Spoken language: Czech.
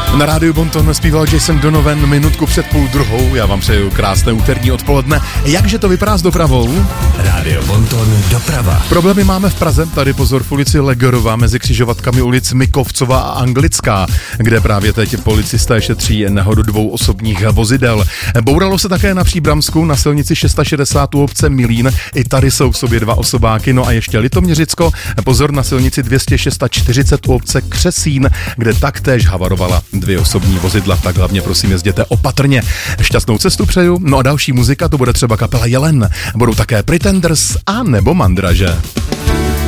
Na rádiu Bonton zpíval Jason Donovan minutku před 12:30. Já vám přeju krásné úterní odpoledne. Jakže to vypadá s dopravou? Rádio Bonton doprava. Problémy máme v Praze, tady pozor v ulici Legerova mezi křižovatkami ulic Mikovcova a Anglická, kde právě teď policisté šetří nehodu 2 osobních vozidel. Bouralo se také na Příbramsku, na silnici 660 u obce Milín, i tady jsou v sobě 2 osobáky, no a ještě Litoměřicko, pozor na silnici 246 u obce Křesín, kde taktéž havarovala 2 osobní vozidla, tak hlavně prosím jezděte opatrně. Šťastnou cestu přeju, no a další muzika, to bude třeba kapela Jelen, budou také Pretenders a nebo Mandraže.